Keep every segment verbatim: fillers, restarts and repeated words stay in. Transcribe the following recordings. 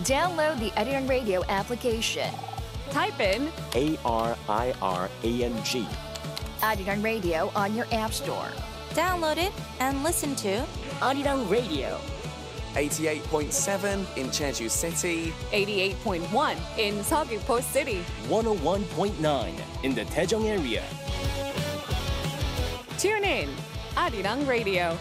Download the Arirang Radio application. Type in A R I R A N G. Arirang Radio on your app store. Download it and listen to Arirang Radio. eighty-eight point seven in Jeju City. eighty-eight point one in Seogwipo City. one oh one point nine in the Daejeong area. Tune in, Arirang Radio.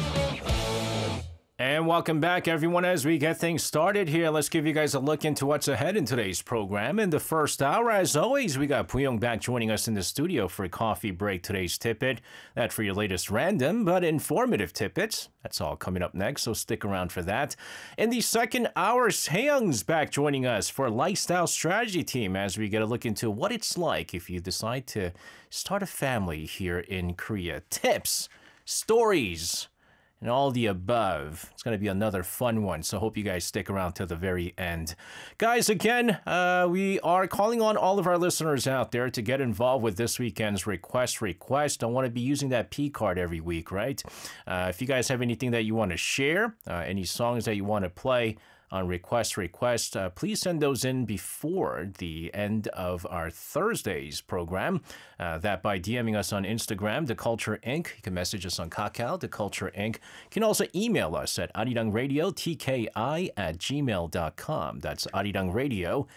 And welcome back, everyone. As we get things started here, let's give you guys a look into what's ahead in today's program. In the first hour, as always, we got Puyong back joining us in the studio for a coffee break. Today's tidbit, that for your latest random but informative tidbits. That's all coming up next, so stick around for that. In the second hour, Seyoung's back joining us for Lifestyle Strategy Team as we get a look into what it's like if you decide to start a family here in Korea. Tips, stories, and all the above. It's going to be another fun one, so hope you guys stick around till the very end. Guys, again, uh, we are calling on all of our listeners out there to get involved with this weekend's Request Request. I want to be using that P card every week, right? Uh, if you guys have anything that you want to share, uh, any songs that you want to play on Request Request, uh, please send those in before the end of our Thursday's program. Uh, that by DMing us on Instagram, The Culture Incorporated. You can message us on Kakao, The Culture Incorporated. You can also email us at arirang at gmail dot com. That's arirang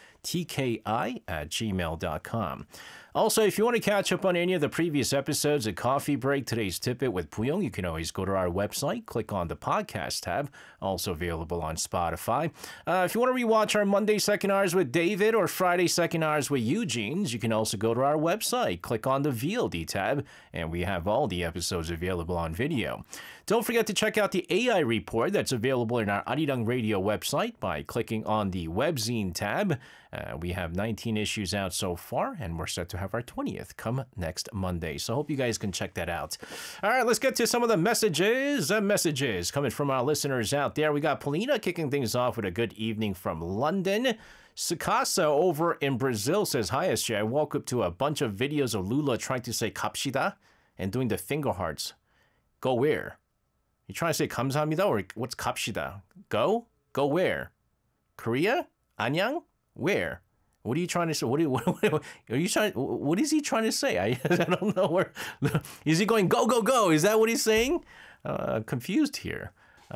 at gmail dot com. Also, if you want to catch up on any of the previous episodes of Coffee Break, Today's Tidbit with Puyong, you can always go to our website, click on the podcast tab, also available on Spotify. Uh, if you want to rewatch our Monday Second Hours with David or Friday Second Hours with Eugene's, you can also go to our website, click on the V L D tab, and we have all the episodes available on video. Don't forget to check out the A I report that's available in our Arirang Radio website by clicking on the Webzine tab. Uh, we have nineteen issues out so far, and we're set to have our twentieth come next Monday. So I hope you guys can check that out. All right, let's get to some of the messages. Uh, messages coming from our listeners out there. We got Polina kicking things off with a good evening from London. Sukasa over in Brazil says, "Hi, S J. I woke up to a bunch of videos of Lula trying to say 갑시다 and doing the finger hearts. Go where? You trying to say 감사합니다 or what's 갑시다? Go? Go where? Korea? 안녕? Where? What are you trying to say? What are you, what, what, are you trying? What is he trying to say? I, I don't know where. Is he going go go go? Is that what he's saying? Uh, confused here.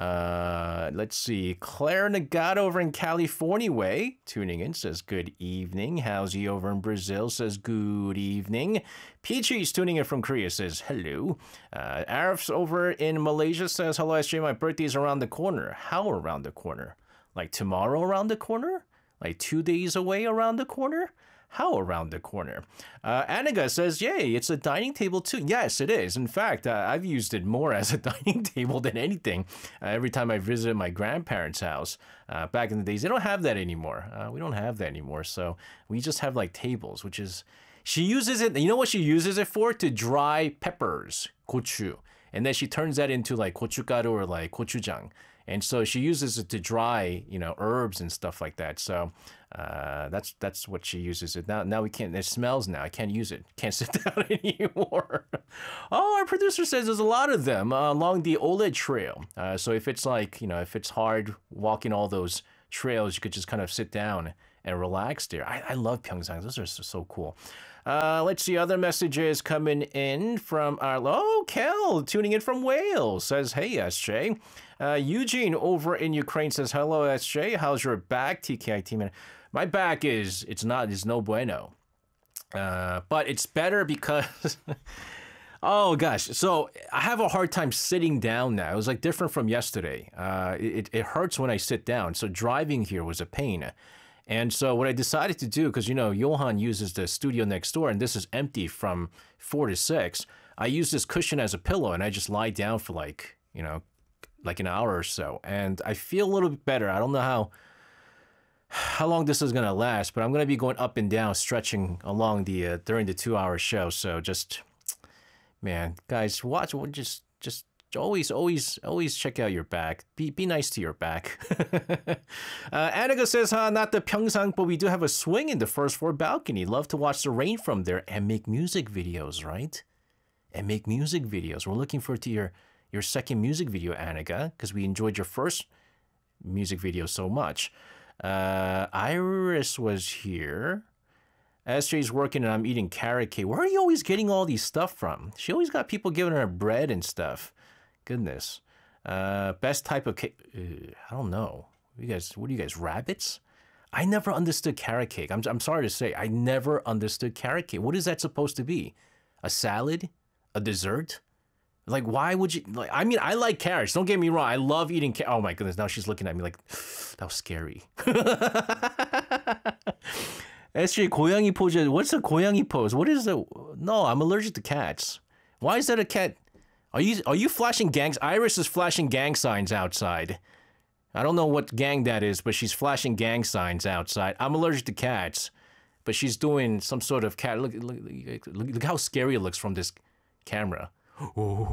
Uh, let's see. Claire Nagata over in California way tuning in says good evening. Howsy over in Brazil says good evening. Peachy's tuning in from Korea says hello. Uh, Arif's over in Malaysia says hello S J. My birthday's around the corner. How around the corner? Like tomorrow around the corner? Like two days away around the corner? How around the corner? Uh, Anaga says, yay, it's a dining table too. Yes, it is. In fact, uh, I've used it more as a dining table than anything. Uh, every time I visited my grandparents' house uh, back in the days, they don't have that anymore. Uh, we don't have that anymore. So we just have like tables, which is, she uses it, you know what she uses it for? To dry peppers, gochu. And then she turns that into like gochugaru or like gochujang. And so she uses it to dry, you know, herbs and stuff like that. So uh, that's that's what she uses it. Now now we can't, it smells now. I can't use it. Can't sit down anymore. Oh, our producer says there's a lot of them uh, along the OLED trail. Uh, so if it's like, you know, if it's hard walking all those trails, you could just kind of sit down and relax there. I, I love Pyeongchang. Those are so, so cool. Uh, let's see, other messages coming in from our... Oh, Kel, tuning in from Wales, says, hey, S J. Uh, Eugene over in Ukraine says, hello, S J. How's your back, T K I T man? My back is, it's not, it's no bueno. Uh, but it's better because... Oh, gosh. So I have a hard time sitting down now. It was like different from yesterday. Uh, it, it hurts when I sit down. So driving here was a pain. And so what I decided to do, because, you know, Johan uses the studio next door and this is empty from four to six. I use this cushion as a pillow and I just lie down for like, you know, like an hour or so. And I feel a little bit better. I don't know how, how long this is going to last, but I'm going to be going up and down, stretching along the, uh, during the two hour show. So just, man, guys, watch, just, just, Always, always, always check out your back. Be be nice to your back. uh, Anaga says, huh, not the Pyeongchang, but we do have a swing in the first floor balcony. Love to watch the rain from there and make music videos, right? And make music videos. We're looking forward to your, your second music video, Anaga, because we enjoyed your first music video so much. Uh, Iris was here. S J's working and I'm eating carrot cake. Where are you always getting all these stuff from? She always got people giving her bread and stuff. Goodness. Uh, best type of cake. Uh, I don't know. You guys, what are you guys, rabbits? I never understood carrot cake. I'm, I'm sorry to say, I never understood carrot cake. What is that supposed to be? A salad? A dessert? Like, why would you, like, I mean, I like carrots. Don't get me wrong. I love eating carrots. Oh my goodness, now she's looking at me like, that was scary. S J, 고양이 pose. What's a 고양이 pose? What is the, no, I'm allergic to cats. Why is that a cat? Are you, are you flashing gangs? Iris is flashing gang signs outside. I don't know what gang that is, but she's flashing gang signs outside. I'm allergic to cats, but she's doing some sort of cat. Look, look, look, look how scary it looks from this camera. Oh.